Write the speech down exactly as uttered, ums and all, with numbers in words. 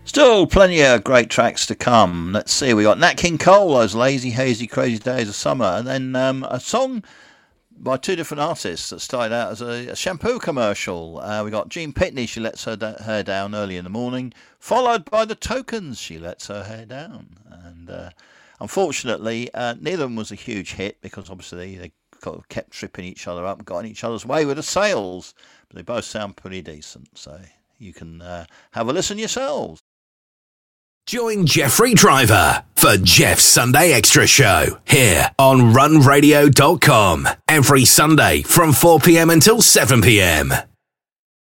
Still plenty of great tracks to come. Let's see, we got Nat King Cole, Those Lazy, Hazy, Crazy Days of Summer, and then um, a song by two different artists that started out as a, a shampoo commercial. Uh, we got Jean Pitney, She Lets Her da- Hair Down Early in the Morning, followed by The Tokens, She Lets Her Hair Down. And uh, unfortunately, uh, neither of them was a huge hit because obviously they kind of kept tripping each other up and got in each other's way with the sales. But they both sound pretty decent, so you can uh, have a listen yourselves. Join Jeffrey Driver for Jeff's Sunday Extra Show here on run radio dot com every Sunday from four p.m. until seven p.m.